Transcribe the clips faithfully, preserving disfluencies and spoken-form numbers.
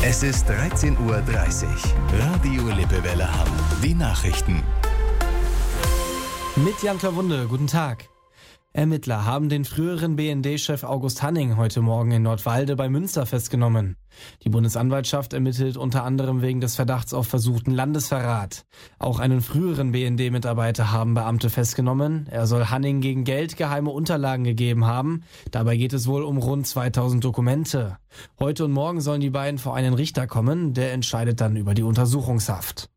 Es ist dreizehn Uhr dreißig. Radio Lippewelle Hamm. Die Nachrichten. Mit Jan Klawunde, guten Tag. Ermittler haben den früheren B N D-Chef August Hanning heute Morgen in Nordwalde bei Münster festgenommen. Die Bundesanwaltschaft ermittelt unter anderem wegen des Verdachts auf versuchten Landesverrat. Auch einen früheren B N D-Mitarbeiter haben Beamte festgenommen. Er soll Hanning gegen Geld geheime Unterlagen gegeben haben. Dabei geht es wohl um rund zweitausend Dokumente. Heute und morgen sollen die beiden vor einen Richter kommen. Der entscheidet dann über die Untersuchungshaft.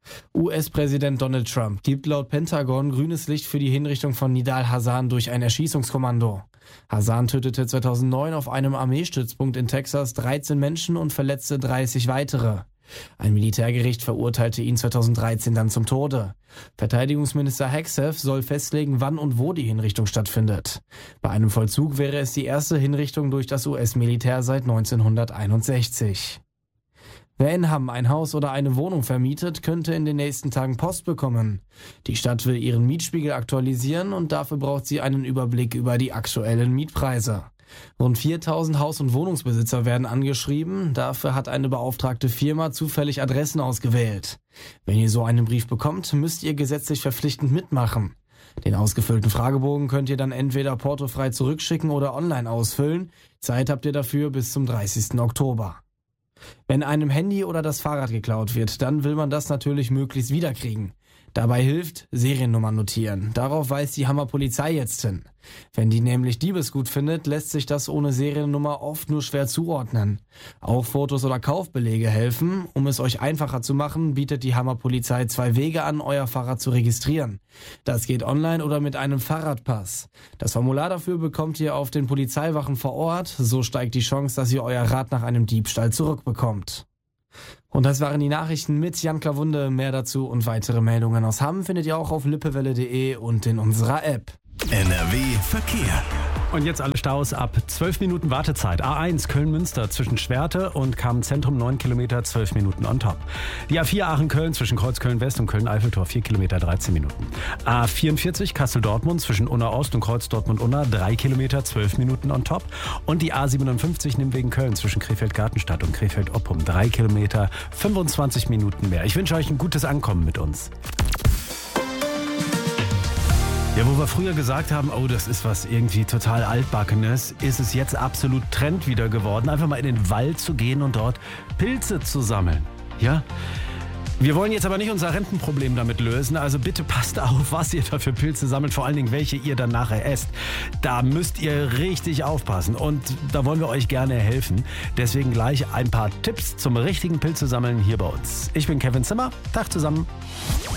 U S-Präsident Donald Trump gibt laut Pentagon grünes Licht für die Hinrichtung von Nidal Hasan durch ein Erschießungskommando. Hasan tötete zweitausendneun auf einem Armeestützpunkt in Texas dreizehn Menschen und verletzte dreißig weitere. Ein Militärgericht verurteilte ihn zweitausenddreizehn dann zum Tode. Verteidigungsminister Hegseth soll festlegen, wann und wo die Hinrichtung stattfindet. Bei einem Vollzug wäre es die erste Hinrichtung durch das U S-Militär seit neunzehnhunderteinundsechzig. Wer in Hamm ein Haus oder eine Wohnung vermietet, könnte in den nächsten Tagen Post bekommen. Die Stadt will ihren Mietspiegel aktualisieren und dafür braucht sie einen Überblick über die aktuellen Mietpreise. Rund viertausend Haus- und Wohnungsbesitzer werden angeschrieben. Dafür hat eine beauftragte Firma zufällig Adressen ausgewählt. Wenn ihr so einen Brief bekommt, müsst ihr gesetzlich verpflichtend mitmachen. Den ausgefüllten Fragebogen könnt ihr dann entweder portofrei zurückschicken oder online ausfüllen. Zeit habt ihr dafür bis zum dreißigsten Oktober. Wenn einem Handy oder das Fahrrad geklaut wird, dann will man das natürlich möglichst wiederkriegen. Dabei hilft Seriennummern notieren. Darauf weist die Hammer Polizei jetzt hin. Wenn die nämlich Diebesgut findet, lässt sich das ohne Seriennummer oft nur schwer zuordnen. Auch Fotos oder Kaufbelege helfen. Um es euch einfacher zu machen, bietet die Hammer Polizei zwei Wege an, euer Fahrrad zu registrieren. Das geht online oder mit einem Fahrradpass. Das Formular dafür bekommt ihr auf den Polizeiwachen vor Ort. So steigt die Chance, dass ihr euer Rad nach einem Diebstahl zurückbekommt. Und das waren die Nachrichten mit Jan Klawunde. Mehr dazu und weitere Meldungen aus Hamm findet ihr auch auf lippewelle punkt de und in unserer App. N R W Verkehr. Und jetzt alle Staus ab zwölf Minuten Wartezeit. A eins Köln-Münster zwischen Schwerte und Kamen-Zentrum neun Kilometer, zwölf Minuten on top. Die A vier Aachen-Köln zwischen Kreuz-Köln-West und Köln-Eiffeltor vier Kilometer, dreizehn Minuten. A vierundvierzig Kassel-Dortmund zwischen Unna-Ost und Kreuz-Dortmund-Unna drei Kilometer, zwölf Minuten on top. Und die A siebenundfünfzig Nimwegen-Köln zwischen Krefeld-Gartenstadt und Krefeld-Oppum drei Kilometer, fünfundzwanzig Minuten mehr. Ich wünsche euch ein gutes Ankommen mit uns. Ja, wo wir früher gesagt haben, oh, das ist was irgendwie total Altbackenes, ist es jetzt absolut Trend wieder geworden, einfach mal in den Wald zu gehen und dort Pilze zu sammeln. Ja? Wir wollen jetzt aber nicht unser Rentenproblem damit lösen, also bitte passt auf, was ihr da für Pilze sammelt, vor allen Dingen welche ihr dann nachher esst. Da müsst ihr richtig aufpassen und da wollen wir euch gerne helfen. Deswegen gleich ein paar Tipps zum richtigen Pilze sammeln hier bei uns. Ich bin Kevin Zimmer, Tag zusammen.